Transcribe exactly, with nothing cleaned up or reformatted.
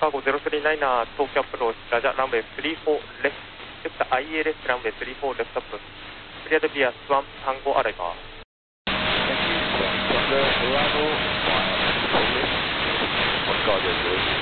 Chicago zero three nine er, Tokyo approach, Raja runway three four left, shift I L S runway three four left approach, cleared via Swamp Tango Arrival. Thank you. From the Dorado, Oscar